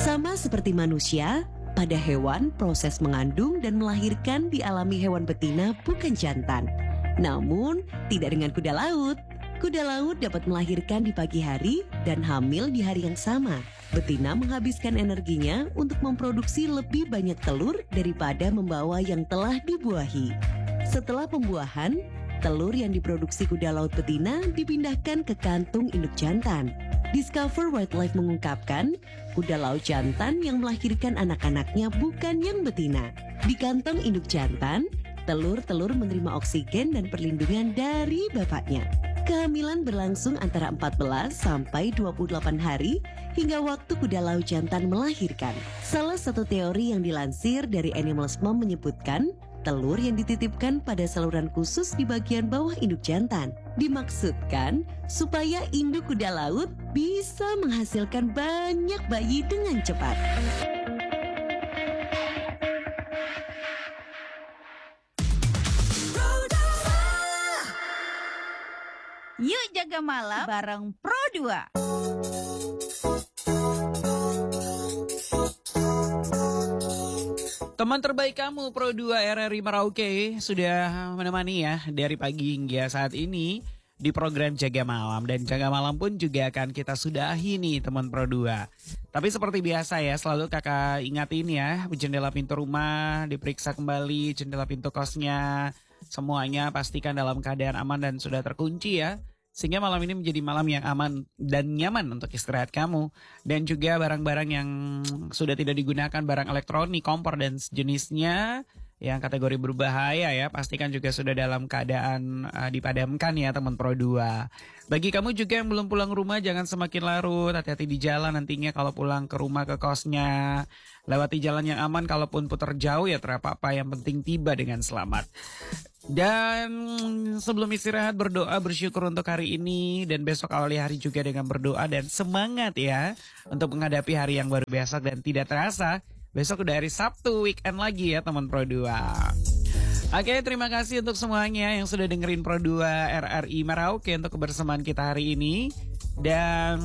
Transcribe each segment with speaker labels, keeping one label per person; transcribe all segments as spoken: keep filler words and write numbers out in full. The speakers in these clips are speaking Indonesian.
Speaker 1: Sama seperti manusia, pada hewan proses mengandung dan melahirkan dialami hewan betina bukan jantan. Namun, tidak dengan kuda laut. Kuda laut dapat melahirkan di pagi hari dan hamil di hari yang sama. Betina menghabiskan energinya untuk memproduksi lebih banyak telur daripada membawa yang telah dibuahi. Setelah pembuahan, telur yang diproduksi kuda laut betina dipindahkan ke kantung induk jantan. Discover Wildlife mengungkapkan, kuda laut jantan yang melahirkan anak-anaknya bukan yang betina. Di kantong induk jantan, telur-telur menerima oksigen dan perlindungan dari bapaknya. Kehamilan berlangsung antara empat belas sampai dua puluh delapan hari hingga waktu kuda laut jantan melahirkan. Salah satu teori yang dilansir dari Animals Mom menyebutkan, telur yang dititipkan pada saluran khusus di bagian bawah induk jantan. Dimaksudkan supaya induk kuda laut bisa menghasilkan banyak bayi dengan cepat.
Speaker 2: Yuk jaga malam bareng Pro dua.
Speaker 3: Teman terbaik kamu Pro dua R R I Merauke sudah menemani ya dari pagi hingga saat ini di program Jaga Malam. Dan Jaga Malam pun juga akan kita sudahi nih teman Pro dua. Tapi seperti biasa ya, selalu kakak ingatin ya, jendela pintu rumah diperiksa kembali, jendela pintu kosnya, semuanya pastikan dalam keadaan aman dan sudah terkunci ya. Sehingga malam ini menjadi malam yang aman dan nyaman untuk istirahat kamu. Dan juga barang-barang yang sudah tidak digunakan, barang elektronik, kompor dan sejenisnya yang kategori berbahaya ya, pastikan juga sudah dalam keadaan uh, dipadamkan ya teman Pro dua. Bagi kamu juga yang belum pulang rumah, jangan semakin larut, hati-hati di jalan nantinya kalau pulang ke rumah ke kosnya. Lewati jalan yang aman, kalaupun putar jauh ya terapa-apa, yang penting tiba dengan selamat. Dan sebelum istirahat berdoa bersyukur untuk hari ini dan besok awali hari juga dengan berdoa dan semangat ya untuk menghadapi hari yang baru besok. Dan tidak terasa besok udah hari Sabtu, weekend lagi ya teman Pro dua. Oke, terima kasih untuk semuanya yang sudah dengerin Pro dua R R I Merauke untuk kebersamaan kita hari ini. Dan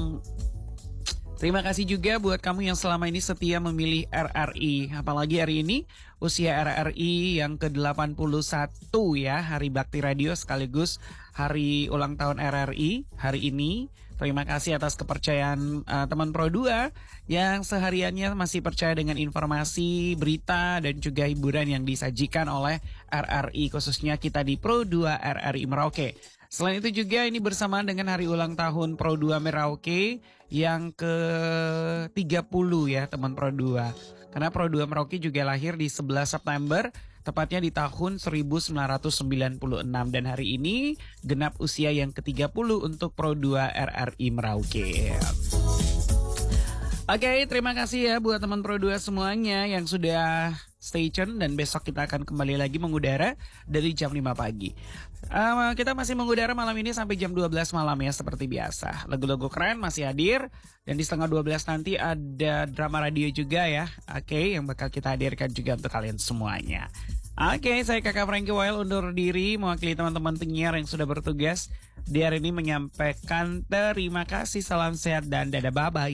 Speaker 3: terima kasih juga buat kamu yang selama ini setia memilih R R I. Apalagi hari ini usia R R I yang ke delapan puluh satu ya, Hari Bakti Radio sekaligus hari ulang tahun R R I hari ini. Terima kasih atas kepercayaan uh, teman Pro dua yang sehariannya masih percaya dengan informasi, berita dan juga hiburan yang disajikan oleh R R I, khususnya kita di Pro dua R R I Merauke. Selain itu juga ini bersamaan dengan hari ulang tahun Pro dua Merauke yang ke tiga puluh ya teman Pro dua. Karena Pro dua Merauke juga lahir di sebelas September, tepatnya di tahun seribu sembilan ratus sembilan puluh enam. Dan hari ini genap usia yang ke tiga puluh untuk Pro dua R R I Merauke. Oke, terima kasih ya buat teman Pro dua semuanya yang sudah stay tune. Dan besok kita akan kembali lagi mengudara dari jam lima pagi. Uh, kita masih mengudara malam ini sampai jam dua belas malam ya seperti biasa. Lagu-lagu keren masih hadir. Dan di setengah dua belas nanti ada drama radio juga ya. Oke, yang bakal kita hadirkan juga untuk kalian semuanya. Oke, saya Kakak Frankie Wild undur diri mewakili teman-teman penyiar yang sudah bertugas di hari ini menyampaikan terima kasih, salam sehat dan dadah bye-bye.